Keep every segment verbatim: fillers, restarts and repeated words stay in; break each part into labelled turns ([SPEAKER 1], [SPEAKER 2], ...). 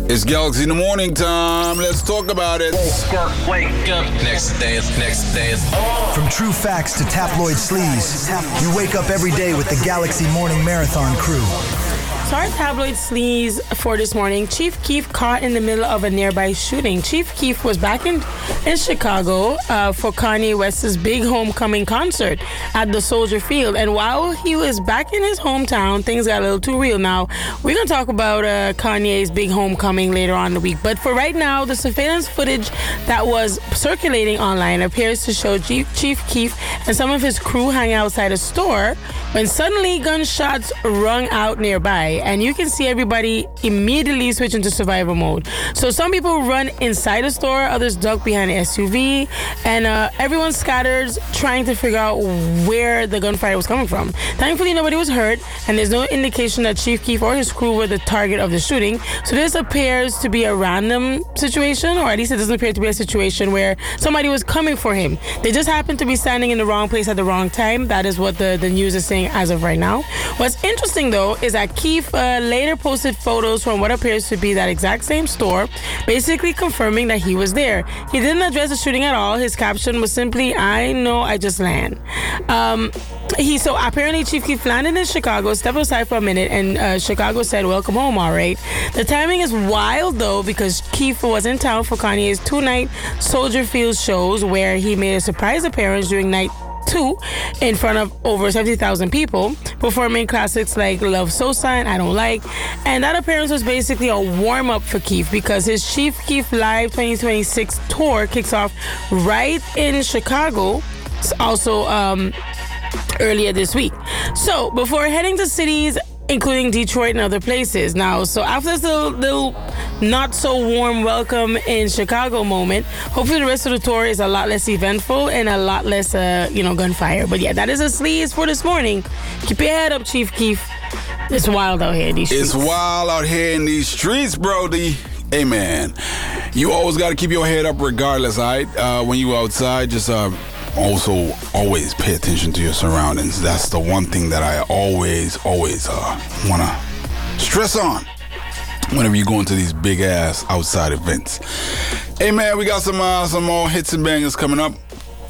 [SPEAKER 1] It's Galaxy in the morning time. Let's talk about it.
[SPEAKER 2] Wake up, wake up. Next dance, next dance.
[SPEAKER 3] From true facts to tabloid sleaze, you wake up every day with the Galaxy Morning Marathon crew.
[SPEAKER 4] So our tabloid sleaze for this morning, Chief Keef caught in the middle of a nearby shooting. Chief Keef was back in, in Chicago uh, for Kanye West's big homecoming concert at the Soldier Field. And while he was back in his hometown, things got a little too real. Now, we're going to talk about uh, Kanye's big homecoming later on in the week. But for right now, the surveillance footage that was circulating online appears to show Chief, Chief Keef and some of his crew hanging outside a store when suddenly gunshots rung out nearby. And you can see everybody immediately switch into survival mode. So some people run inside the store, others duck behind an S U V, and uh, everyone scatters trying to figure out where the gunfire was coming from. Thankfully, nobody was hurt, and there's no indication that Chief Keef or his crew were the target of the shooting. So this appears to be a random situation, or at least it doesn't appear to be a situation where somebody was coming for him. They just happened to be standing in the wrong place at the wrong time. That is what the, the news is saying as of right now. What's interesting, though, is that Keef Uh, later posted photos from what appears to be that exact same store, basically confirming that he was there. He didn't address the shooting at all. His caption was simply, "I know, I just land." Um, he so apparently Chief Keef landed in Chicago, stepped aside for a minute, and uh, Chicago said, "Welcome home, all right." The timing is wild though, because Keef was in town for Kanye's two-night Soldier Field shows, where he made a surprise appearance during night two in front of over seventy thousand people, performing classics like Love Sosa and I Don't Like. And that appearance was basically a warm-up for Keef, because his Chief Keef Live twenty twenty-six tour kicks off right in Chicago, also um, earlier this week. So before heading to cities including Detroit and other places. Now, so after this little, little not so warm welcome in Chicago moment, hopefully the rest of the tour is a lot less eventful and a lot less, uh, you know, gunfire. But yeah, that is a sleaze for this morning. Keep your head up, Chief Keef. It's wild out here in these streets.
[SPEAKER 1] It's wild out here in these streets, Brody. Hey, man, you always got to keep your head up regardless, all right? Uh, when you outside, just... Uh, Also, always pay attention to your surroundings. That's the one thing that I always, always uh, want to stress on whenever you go into these big-ass outside events. Hey, man, we got some uh, some more hits and bangers coming up.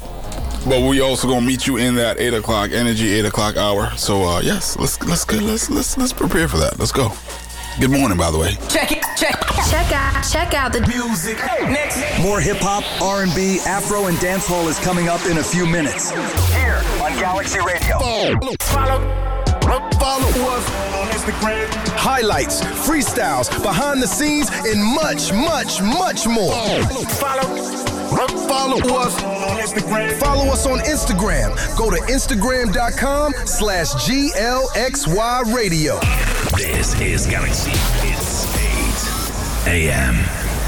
[SPEAKER 1] But we also going to meet you in that eight o'clock Energy eight o'clock hour. So, uh, yes, let's let's go. Let's, let's, let's prepare for that. Let's go. Good morning, by the way.
[SPEAKER 5] Check it, check. Check out, check out the music.
[SPEAKER 3] Next. More hip-hop, R and B, Afro, and dancehall is coming up in a few minutes. Here on Galaxy Radio.
[SPEAKER 6] Follow, follow us on Instagram. Highlights, freestyles, behind the scenes, and much, much, much more. Follow, follow us on Instagram. Follow us on Instagram. Go to Instagram.com slash GLXY Radio.
[SPEAKER 7] This is Galaxy. It's eight a m.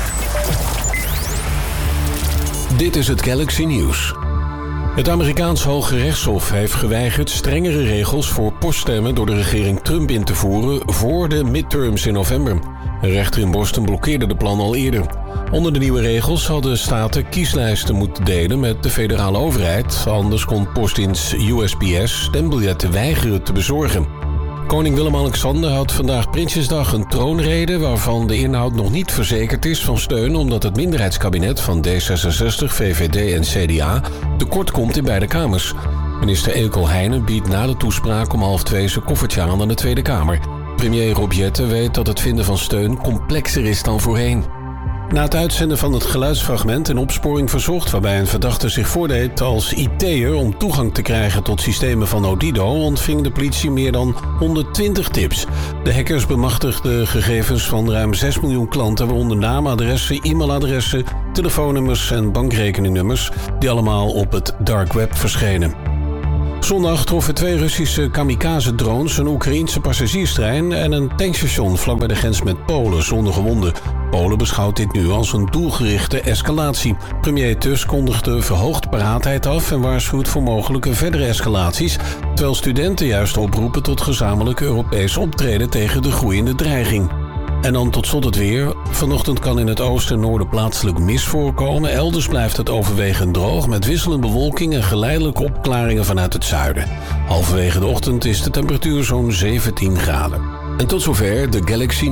[SPEAKER 8] Dit is het Galaxy Nieuws. Het Amerikaans Hoge Rechtshof heeft geweigerd strengere regels voor poststemmen door de regering Trump in te voeren voor de midterms in november. Een rechter in Boston blokkeerde de plan al eerder. Onder de nieuwe regels hadden staten kieslijsten moeten delen met de federale overheid, anders kon postdienst U S P S stembiljetten weigeren te bezorgen. Koning Willem-Alexander had vandaag Prinsjesdag een troonrede waarvan de inhoud nog niet verzekerd is van steun, omdat het minderheidskabinet van D zesenzestig, V V D en C D A tekort komt in beide kamers. Minister Eelco Heijnen biedt na de toespraak om half twee zijn koffertje aan aan de Tweede Kamer. Premier Rob Jetten weet dat het vinden van steun complexer is dan voorheen. Na het uitzenden van het geluidsfragment een opsporing verzocht waarbij een verdachte zich voordeed als I T'er om toegang te krijgen tot systemen van Odido, ontving de politie meer dan honderdtwintig tips. De hackers bemachtigden gegevens van ruim zes miljoen klanten, waaronder namen, adressen, e-mailadressen, telefoonnummers en bankrekeningnummers, die allemaal op het dark web verschenen. Zondag troffen twee Russische kamikaze-drones een Oekraïense passagierstrein en een tankstation vlakbij de grens met Polen zonder gewonden. Polen beschouwt dit nu als een doelgerichte escalatie. Premier Tusk kondigde verhoogde paraatheid af en waarschuwt voor mogelijke verdere escalaties, terwijl studenten juist oproepen tot gezamenlijk Europees optreden tegen de groeiende dreiging. En dan tot slot het weer. Vanochtend kan in het oosten en noorden plaatselijk mist voorkomen. Elders blijft het overwegend droog met wisselende bewolking en geleidelijke opklaringen vanuit het zuiden. Halverwege de ochtend is de temperatuur zo'n zeventien graden. En tot zover de Galaxy